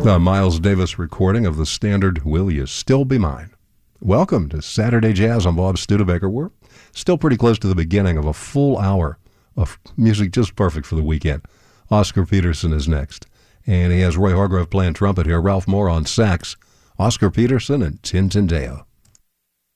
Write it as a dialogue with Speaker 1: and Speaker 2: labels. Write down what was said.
Speaker 1: The Miles Davis recording of the standard Will You Still Be Mine. Welcome to Saturday Jazz. I'm Bob Studebaker. We're still pretty close to the beginning of a full hour of music just perfect for the weekend. Oscar Peterson is next, and he has Roy Hargrove playing trumpet here, Ralph Moore on sax, Oscar Peterson, and Tintin Deo.